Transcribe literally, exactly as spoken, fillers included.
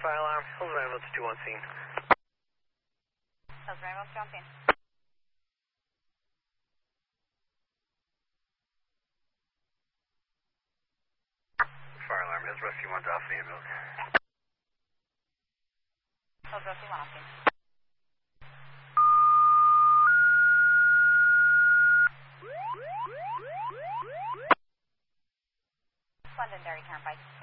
Fire alarm, Hills Rainbow two on scene. Hills Rainbow two on scene. Fire alarm, Hills Rescue one to off the ambulance. Hills Rescue one on scene. Londonderry Turnpike.